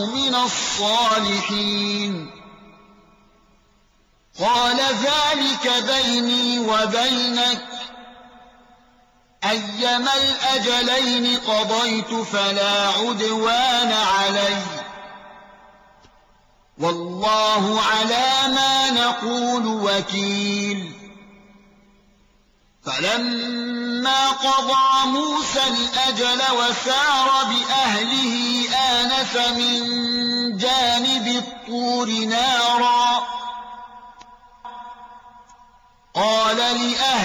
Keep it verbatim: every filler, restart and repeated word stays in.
من الصالحين قال ذلك بيني وبينك أيما الأجلين قضيت فلا عدوان علي والله على ما نقول وكيل فلما قضى موسى الأجل وسار بأهله آنس من جانب الطور نارا